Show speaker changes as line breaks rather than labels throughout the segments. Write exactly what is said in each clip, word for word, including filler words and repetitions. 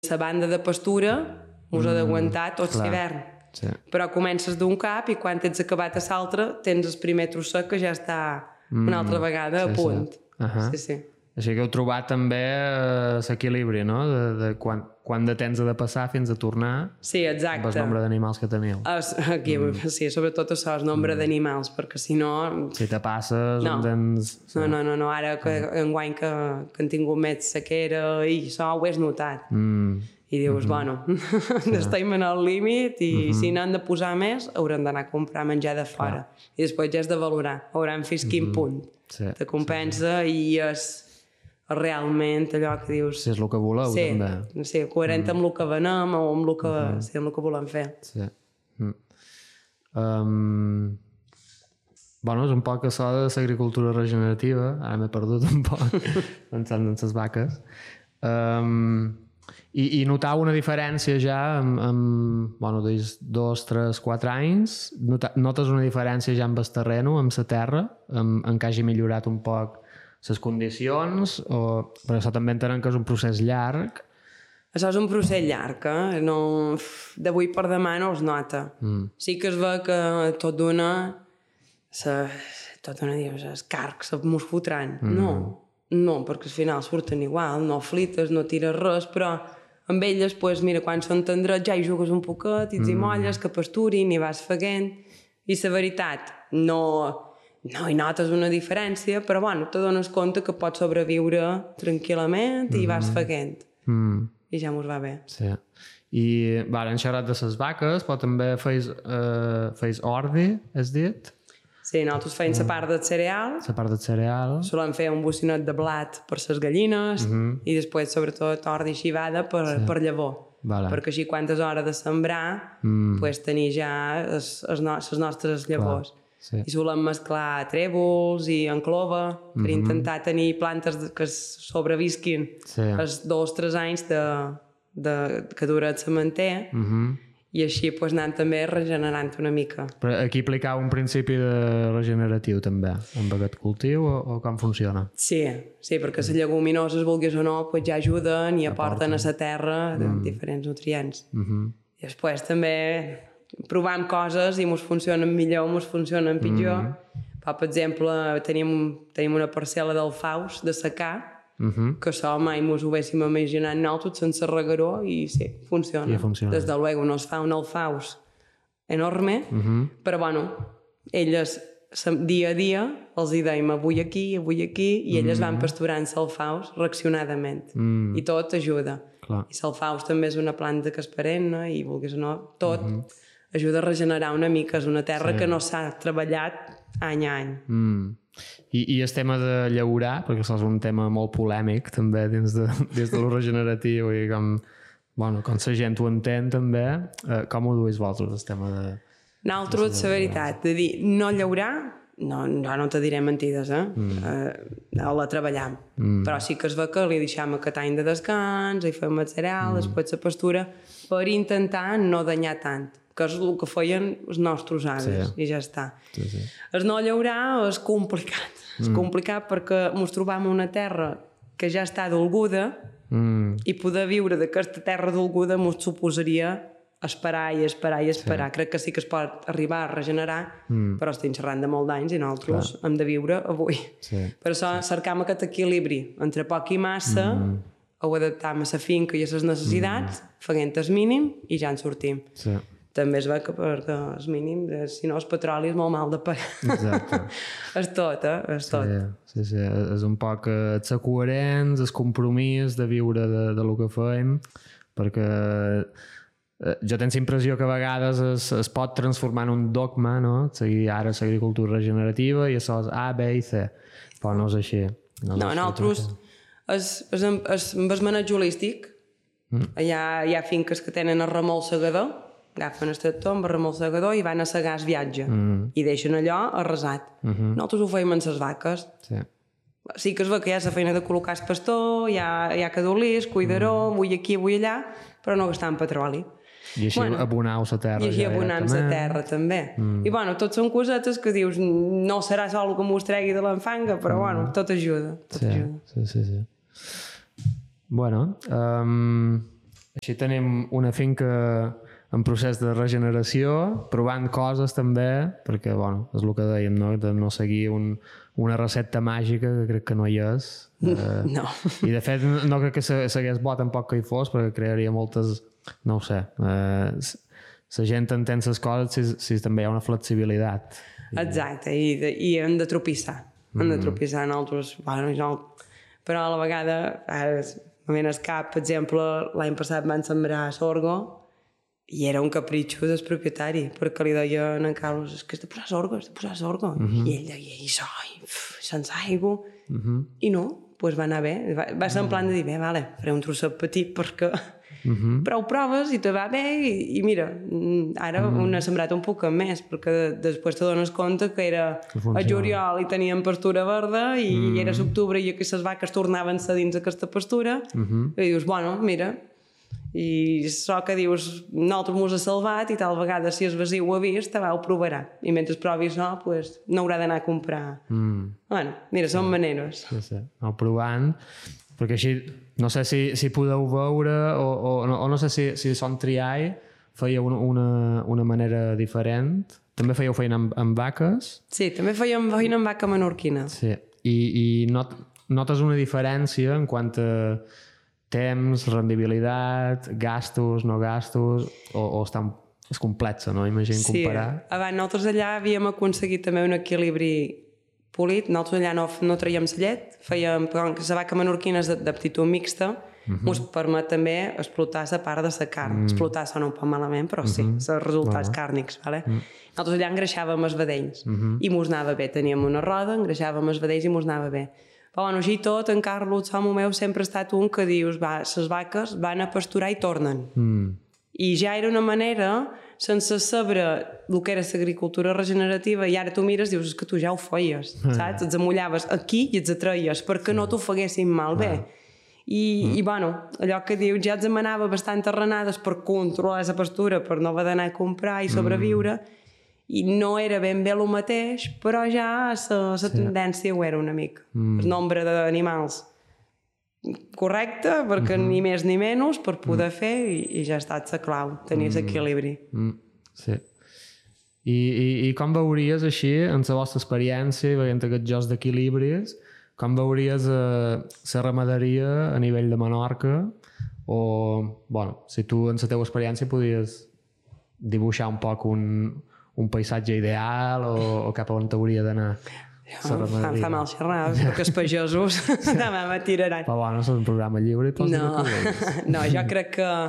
la banda de pastura us ha d'aguantar tot l'hivern.
Sí.
Però comences d'un cap i quan tens acabat a l'altre tens el primer trosset que ja està una altra vegada
sí,
a punt.
Sí. Uh -huh.
Sí, sí.
Així que heu trobat també l'equilibri, no? De, de quan, quan de temps ha de passar fins a tornar
sí, exacte.
amb el nombre d'animals que teniu.
Es, aquí, mm. Sí, sobretot això, el nombre mm. d'animals, perquè si no...
Si te passes...
No,
tens...
no, no, no, no. Ara que mm. enguany que, que han tingut més sequera i això ho has notat.
Mm.
I dius, mm -hmm. bueno, sí. estem en el límit i mm -hmm. si n'han de posar més haurem d'anar a comprar menjar de fora. Clar. I després ja has de valorar. Hauran fins quin mm -hmm. punt
sí,
te compensa sí, sí. i és realment allò que dius...
Si és el que voleu,
sí,
també.
Sí, coherent mm. amb el que venem o amb el que, mm -hmm. sí, amb el que volem fer.
Sí. Mm. Um, bueno, és un poc això de l'agricultura regenerativa. Ara m'he perdut un poc pensant en les vaques. Um, I, i notar una diferència ja en, en bueno, des dos, tres, quatre anys, nota, notes una diferència ja amb el terreno, amb la terra, en, en que hagi millorat un poc les condicions, o... però això també entenem que és un procés llarg.
Això és un procés llarg, eh? No... D'avui per demà no es nota. Mm. Sí que es ve que tot d'una... Se... tot d'una, dius, els carcs mos fotran. Mm. No, no, perquè al final surten igual, no flites, no tires res, però amb elles, pues, mira, quan són tendrets ja hi jugues un poquet, i t'hi molles, que pasturin, i vas fent. I la veritat, no... no hi notes una diferència, però bueno, te dones compte que pots sobreviure tranquil·lament i mm. vas fent. Mm. I ja mos va bé.
Sí. I, vale, hem xerrat de les vaques, però també feis, uh, feis ordi, has dit?
Sí, nosaltres feim la part del cereal.
La part del cereal.
Solem fer un bocinet de blat per les gallines mm -hmm. i després, sobretot, ordi xivada per, sí. per llavor. Vale. Perquè així, quantes hores de sembrar, mm. pues, tenir ja es, es no, les nostres llavors. Clar. Sí. I solem mesclar trèvols i enclova per mm -hmm. intentar tenir plantes que sobrevisquin sí. els dos o tres anys de, de, que dura el sementer mm -hmm. i així pues, anant també regenerant una mica.
Però aquí aplicau un principi de regeneratiu també amb aquest cultiu o, o com funciona?
Sí, sí, perquè les lleguminoses, vulguis o no, pues, ja ajuden i aporten a la terra mm. diferents nutrients. Mm -hmm. I després també provem coses i mos funcionen millor o mos funcionen pitjor. Mm. Per exemple, tenim, tenim una parcel·la d'alfaus de secà, mm -hmm. que això mai mos ho haguéssim imaginat nosaltres sense regaró i sí, funciona. funciona. Des de luego no es fa un alfaus enorme, mm -hmm. però bueno, elles dia a dia els hi deim avui aquí, avui aquí, i elles mm -hmm. van pasturant l'alfaus reaccionadament. Mm. I tot ajuda. Clar. I l'alfaus també és una planta que és perenne i vulguis o no, tot mm -hmm. ajuda a regenerar una mica. És una terra sí. que no s'ha treballat any a any. Mm.
I, I el tema de llaurar, perquè això és un tema molt polèmic també dins de, dins de lo regeneratiu i com, bueno, com la gent ho entén també, eh, com ho duis vosaltres el tema de...
Nosaltres, la veritat, de dir no llaurar, no, no, no te diré mentides, eh? Mm. Uh, la treballam. Mm. Però sí que es ve que li deixam aquest any de descans, i fem el cereal, mm. després la pastura, per intentar no danyar tant, que és el que feien els nostres avis, sí. i ja està. Sí, sí. El no llaurar és complicat. Mm. És complicat perquè ens trobam una terra que ja està dolguda mm. i poder viure d'aquesta terra dolguda ens suposaria esperar i esperar i esperar. Sí. Crec que sí que es pot arribar a regenerar, mm. però estem xerrant de molt d'anys i nosaltres Clar. hem de viure avui. Sí. Per això sí. cercam aquest equilibri entre poc i massa, mm. o adaptar-me a la finca i a les necessitats, mm. fent el mínim i ja en sortim. Sí. També es ve que perquè el mínim, si no el petroli és molt mal de pagar. Exacte. És tot, eh? És tot.
Sí, sí, sí. És un poc ser coherents, el compromís de viure de, de lo que fem, perquè jo tenc la impressió que a vegades es, es pot transformar en un dogma, no? Seguir ara l'agricultura regenerativa i això és A, B i C. Però no és així.
No, no nosaltres, és, és, és, amb el maneig holístic, mm. hi, ha, hi ha finques que tenen el remol segador, agafen el tractor amb el remol segador i van a segar el viatge. Mm. I deixen allò arrasat. Mm -hmm. Nosaltres ho feim amb les vaques. Sí. Sí que es ve que hi ha la feina de col·locar el pastor, hi ha, hi ha que dur-lis, cuidar-ho, mm. vull aquí, vull allà, però no gastant petroli.
I així bueno, abonau la terra.
I així abonam la terra també. Mm. I bueno, tot són cosetes que dius, no serà sol que m'ho tregui de l'enfanga, però mm. bueno, tot ajuda. Tot
sí,
ajuda.
Sí, sí, sí. Bueno, um, Així tenim una finca en procés de regeneració, provant coses també, perquè, bueno, és el que dèiem, no? De no seguir un, una recepta màgica, que crec que no hi és.
Eh, no.
I, de fet, no crec que s'hagués bo tampoc que hi fos, perquè crearia moltes... No ho sé. Eh, la gent entén les coses si, si també hi ha una flexibilitat.
Exacte, i, de, i hem de tropissar. Hem mm. de tropissar nosaltres. Bueno, jo, però a la vegada, ara, a mi en el cap, per exemple, l'any passat van sembrar sorgo, i era un capritxo del propietari, perquè li deia a en Carlos, és que has de posar sorgo, has de posar sorgo. Uh -huh. I ell deia, i això, i, pf, sense aigua. Uh -huh. I no, doncs va anar bé. Va, va ser en plan de dir, bé, vale, faré un trosset petit perquè... Uh -huh. Però ho proves i te va bé i, i mira, ara uh -huh. un ha sembrat un poc més, perquè després te dones compte que era a juliol i tenien pastura verda i uh -huh. era l'octubre i aquestes vaques tornaven a dins aquesta pastura uh -huh. i dius, bueno, mira, i això que dius, nosaltres mos ha salvat i tal vegada si el veí ho ha vist, va, ho provarà. I mentre provi això, pues, no haurà d'anar a comprar. Mm. Bueno, mira, són sí. maneres.
Sí, sí. No, provant, perquè així, no sé si, si podeu veure o, o, o no sé si, si Son Triai feia una, una, una manera diferent. També fèieu feina amb, amb vaques?
Sí, també fèiem feina amb vaca menorquina.
Sí, i, i not, notes una diferència en quant a temps, rendibilitat, gastos, no gastos, o, o està, és complexa, no? Imagino comparar.
Sí, abans nosaltres allà havíem aconseguit també un equilibri polit, nosaltres allà no, no traiem la llet, fèiem, com que la vaca menorquina és d'aptitud mixta, uh -huh. ens permet també explotar la part de la carn. Mm. Explotar sona un poc malament, però sí, uh -huh. els resultats uh -huh. càrnics. Vale? Uh -huh. Nosaltres allà engreixàvem els vedells uh -huh. i mos anava bé. Teníem una roda, engreixàvem els vedells i mos anava bé. Però bueno, així tot, en Carlos, home meu, sempre ha estat un que dius, va, les vaques van a pasturar i tornen. Mm. I ja era una manera, sense saber el que era l'agricultura regenerativa, i ara tu mires i dius, és que tu ja ho feies, mm. saps? Els amullaves aquí i els atreies, perquè no t'ho faguessin malbé. Mm. I, mm. i bueno, allò que dius, ja els demanava bastant arrenades per controlar la pastura, per no haver d'anar a comprar i sobreviure, mm. i no era ben bé el mateix, però ja la sí. tendència ho era una mica. Mm. El nombre d'animals correcte, perquè mm -hmm. ni més ni menys per poder mm. fer, i, i ja ha estat la clau, tenir mm. l'equilibri. Mm.
Sí. I, i, I com veuries així, en la vostra experiència, veient aquests jocs d'equilibris, com veuries eh, la ramaderia a nivell de Menorca? O, bueno, si tu en la teva experiència podies dibuixar un poc un un paisatge ideal o, o cap a on t'hauria d'anar?
Em fa, fa mal xerrar, perquè els pagesos sí. me tiraran.
Però bueno, és un programa lliure i pots
no. no, jo crec que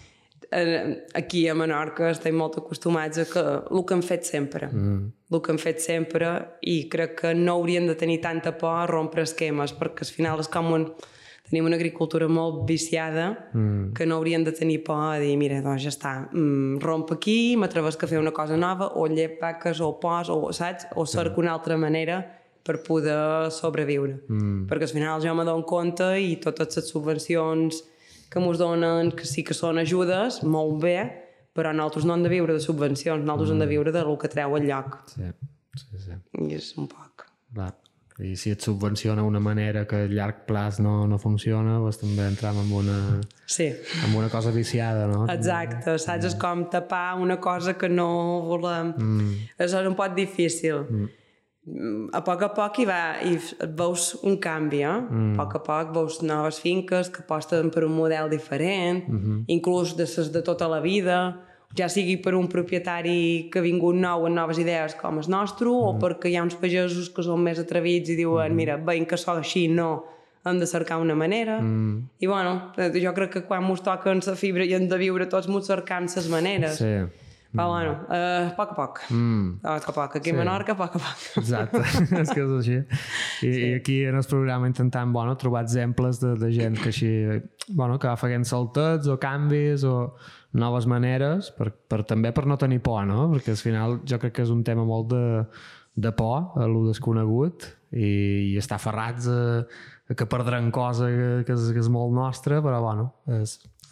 eh, aquí a Menorca estem molt acostumats a que el que hem fet sempre mm. el que hem fet sempre, i crec que no haurien de tenir tanta por a rompre esquemes, perquè al final és com un tenim una agricultura molt viciada mm. que no haurien de tenir por a dir, mira, doncs ja està, mm, romp aquí, m'atrevesc a fer una cosa nova, o llep vaques, o pos, o, saps? O cerco una altra manera per poder sobreviure. Mm. Perquè al final jo me dono compte i totes les subvencions que ens donen, que sí que són ajudes, molt bé, però nosaltres no hem de viure de subvencions, nosaltres mm. hem de viure del que treu el lloc.
Sí, sí, sí.
I és un poc.
Clar. I si et subvenciona una manera que a llarg plaç no, no funciona, doncs també entram en una,
sí.
en una cosa viciada, no?
Exacte, saps? És com tapar una cosa que no volem. Mm. És un poc difícil. Mm. A poc a poc hi va, i veus un canvi, eh? Mm. A poc a poc veus noves finques que aposten per un model diferent, mm-hmm. inclús de ses de tota la vida, ja sigui per un propietari que ha vingut nou amb noves idees com el nostre, mm. o perquè hi ha uns pagesos que són més atrevits i diuen, mm. mira, veient que sóc així, no, hem de cercar una manera. Mm. I bueno, jo crec que quan mos toquen la fibra i hem de viure tots mos cercam les maneres.
Sí.
Però bueno, uh, a poc a poc. Mm. A poc a poc. Aquí a sí. Menorca, a poc a poc.
Exacte, és que és així. I, sí. i aquí en el programa intentant, bueno, trobar exemples de, de gent que així, bueno, que va fent saltets o canvis o noves maneres, per, per, també per no tenir por, no? Perquè al final jo crec que és un tema molt de, de por, a lo desconegut, i, i estar aferrats a, a que perdran cosa que, que, és, que és molt nostra, però bueno, és,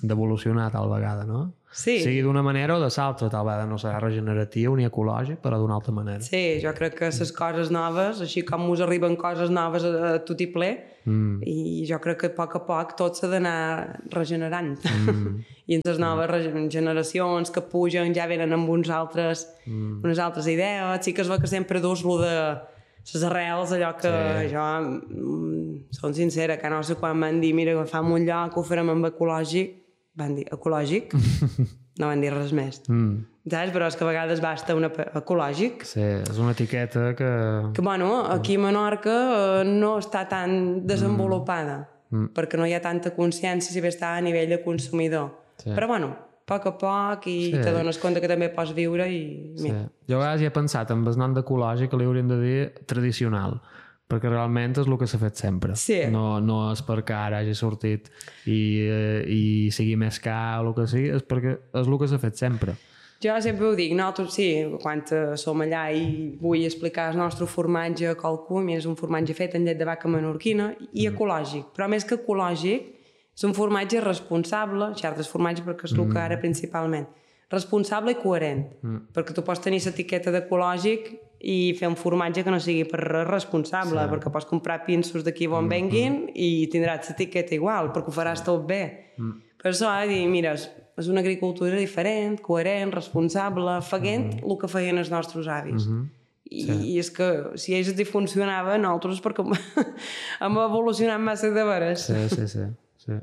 d'evolucionar tal vegada, no?
Sí.
Sigui d'una manera o de l'altra, tal vegada no serà regeneratiu ni ecològic, però d'una altra manera.
Sí, jo crec que les coses noves, així com us arriben coses noves a, a tot i ple, mm. i jo crec que a poc a poc tot s'ha d'anar regenerant. Mm. I les noves mm. generacions que pugen ja venen amb uns altres, mm. unes altres idees. Sí que es va que sempre dus lo de les arrels, allò que sí. jo, mm, som sincera, que no sé quan van dir, mira, agafam un lloc, ho farem amb ecològic, van dir ecològic, no van dir res més. Mm. Saps? Però és que a vegades basta un ecològic.
Sí, és una etiqueta que...
Que, bueno, aquí a Menorca no està tan desenvolupada, mm. perquè no hi ha tanta consciència si bé està a nivell de consumidor. Sí. Però, bueno, a poc a poc i sí. te dones compte que també pots viure i...
Sí. Jo a vegades hi he pensat, amb el nom d'ecològic que li hauríem de dir tradicional, perquè realment és el que s'ha fet sempre.
Sí.
No, no és perquè ara hagi sortit i, eh, i sigui més car o el que sigui, és perquè és el que s'ha fet sempre.
Jo sempre ho dic, nosaltres sí, quan som allà i vull explicar el nostre formatge a qualcú, és un formatge fet en llet de vaca menorquina i mm. ecològic, però més que ecològic és un formatge responsable, xartes formatge perquè és el que ara principalment, responsable i coherent, mm. perquè tu pots tenir l'etiqueta d'ecològic i fer un formatge que no sigui per responsable, sí. perquè pots comprar pinsos d'aquí on mm. venguin i tindràs l'etiqueta igual, perquè ho faràs tot bé. Mm. Per això ha de dir, mira, és una agricultura diferent, coherent, responsable, feient mm. el que feien els nostres avis. Mm-hmm. I, sí. I és que si ells hi funcionava, nosaltres perquè hem evolucionat massa de veres.
Sí, sí, sí. sí.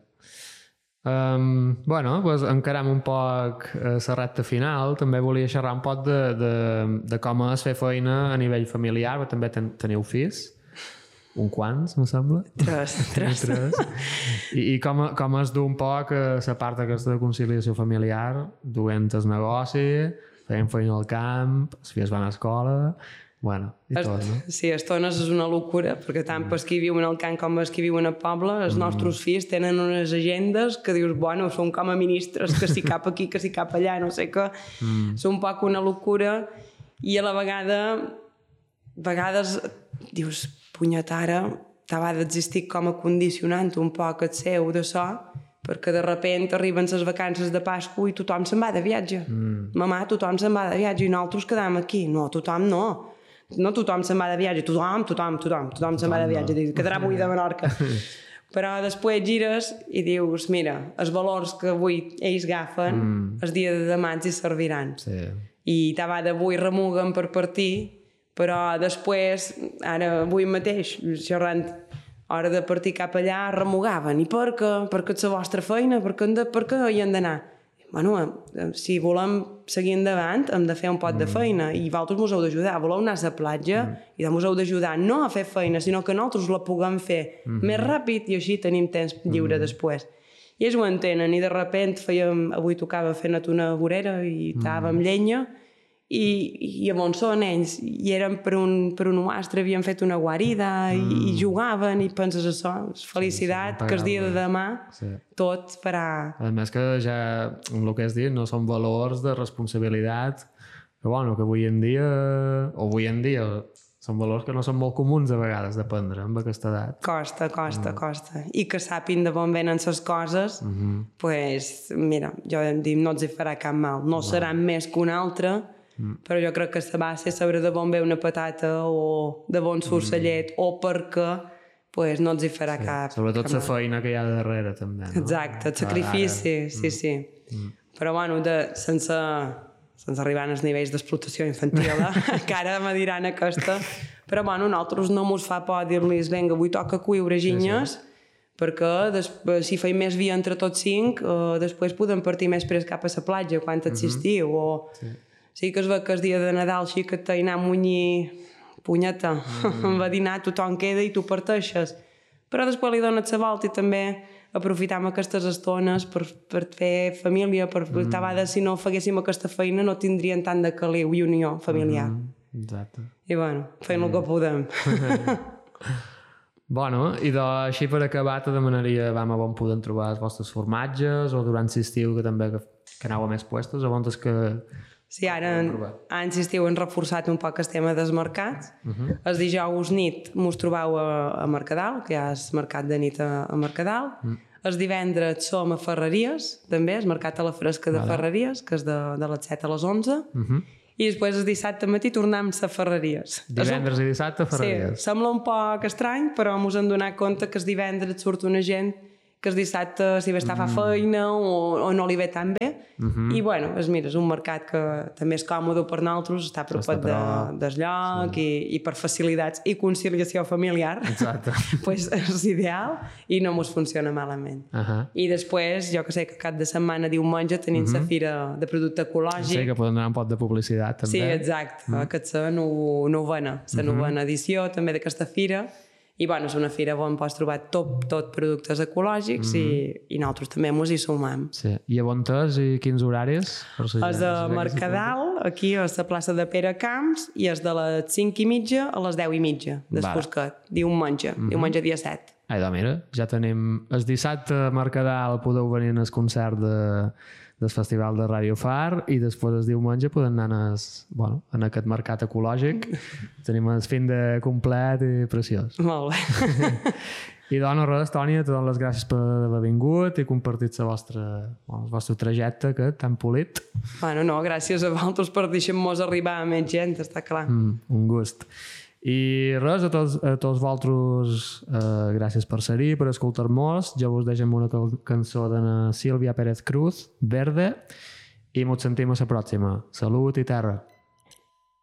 Um, bueno, pues encaram un poc la recta final. També volia xerrar un poc de, de, de com és fer feina a nivell familiar, però també ten, teniu fills. Un quants, me sembla?
Tres. Tres.
Tres. I, i com, com es du un poc la part aquesta de conciliació familiar, duent el negoci, feien feina al camp, els fills van a escola... Bueno, i tot, no?
Sí, estones és una locura, perquè tant mm. per qui viuen al camp com per qui viuen al poble, els mm. nostres fills tenen unes agendes que dius, bueno, són com a ministres, que si cap aquí, que si cap allà, no sé què. Mm. És un poc una locura i a la vegada, a vegades dius, punyetara, t'ha d'existir com a condicionant un poc el seu de so, perquè de repent arriben les vacances de Pasqua i tothom se'n va de viatge. Mm. Mamà, tothom se'n va de viatge i nosaltres quedam aquí. No, tothom no. No tothom se'n va de viatge, tothom, tothom, tothom, tothom se'n va de viatge, no. Quedarà buida a Menorca. Però després gires i dius, mira, els valors que avui ells agafen, mm. el dia de demà ens hi serviran. Sí. I t'ava d'avui remuguen per partir, però després, ara avui mateix, xerrant, hora de partir cap allà, remugaven. I per què? Perquè és la vostra feina, per què, de, per què hi han d'anar? Bueno, si volem seguir endavant hem de fer un pot mm. de feina i vosaltres mos heu d'ajudar, voleu anar a la platja mm. i mos heu d'ajudar no a fer feina sinó que nosaltres la puguem fer mm -hmm. més ràpid i així tenim temps lliure mm. després. I ells ho entenen i de repent fèiem, avui tocava fer una vorera i estàvem mm. llenya i, i on són ells i eren per un, per un uastre, havien fet una guarida mm. i, i jugaven i penses això, felicitat, sí, sí, que el dia de demà sí. tot farà...
A més que ja, amb el que has dit, no són valors de responsabilitat que, bueno, que avui en dia o avui en dia són valors que no són molt comuns a vegades d'aprendre amb aquesta edat.
Costa, costa, mm. costa. I que sàpin de on venen les coses, mm -hmm. pues, mira, jo em dic, no els hi farà cap mal. No, no. seran més que un altre, mm. però jo crec que la base és saber de on ve una patata o de on surt la mm. llet o per què, pues no els hi farà sí. cap
sobretot la feina que hi ha darrere també, no?
Exacte, el sacrifici, ara... sí, mm. sí mm. però bueno, de, sense sense arribar als nivells d'explotació infantil eh? que ara me diran aquesta però bueno, nosaltres no mos fa por dir-los vinga, avui toca cuiure ginyes sí, sí. perquè després, si feim més via entre tots cinc eh, després podem partir més pres cap a la platja quan existiu mm -hmm. o sí. sí que es ve que el dia de Nadal sí que t'he anat a munyir punyeta, mm. va dinar, tothom queda i tu parteixes. Però després li dones la volta i també aprofitam aquestes estones per, per fer família, per mm. de, si no faguéssim aquesta feina no tindrien tant de caliu i unió familiar.
Mm. Exacte.
I bueno, fem mm. el que podem.
Bueno, i de, així per acabar te demanaria vam, on podem trobar els vostres formatges o durant l'estiu que també que, que aneu a més puestos, on és que...
Sí, ara anys estiu hem reforçat un poc el tema dels mercats. Uh -huh. El dijous nit mos trobeu a, a Mercadal, que hi ha el mercat de nit a, a Mercadal. Uh -huh. Els divendres som a Ferreries, també, el mercat a la fresca de vale. Ferreries, que és de, de les set a les onze, uh -huh. i després el dissabte matí tornem a Ferreries.
Divendres un... i dissabte a Ferreries.
Sí, sembla un poc estrany, però ens hem donat compte que el divendres surt una gent que el dissabte si bé està a fa feina o, o no li ve tan bé. Uh-huh. I bueno, és, mira, és un mercat que també és còmode per nosaltres, està apropat de, del lloc sí. i, i per facilitats i conciliació familiar.
Exacte.
Pues és ideal i no mos funciona malament. Uh-huh. I després, jo que sé, que cap de setmana diumenge tenim uh-huh. la fira de producte ecològic.
Sí, que poden donar un pot de publicitat també.
Sí, exacte. Uh-huh. Aquesta no, novena, la novena uh-huh. edició també d'aquesta fira. I bueno, és una fira on pots trobar tot, tot productes ecològics mm. i, i nosaltres també mos hi sumem.
Sí. I a on és i quins horaris?
És de Mercadal, aquí a la plaça de Pere Camps, i és de les cinc i mitja a les deu i mitja, desfosquet, diumenge, mm -hmm. diumenge dia set.
Ai, doncs mira, ja tenim... El dissabte a Mercadal podeu venir al concert de, del Festival de Radio Far i després el diumenge podem anar es, bueno, en aquest mercat ecològic. Tenim el fin de complet i preciós.
Molt bé.
I doncs, res, Tònia, te dono les gràcies per haver vingut i compartit la vostra, bueno, el vostre trajecte aquest tan polit.
Bueno, no, gràcies a vosaltres per deixar-nos arribar a més gent, està clar.
Mm, un gust. I res, a tots, a tots vosaltres eh, gràcies per ser-hi, per escoltar-nos. Jo vos deixo amb una cançó de na Sílvia Pérez Cruz, Verde, i mos sentim a la pròxima. Salut i terra.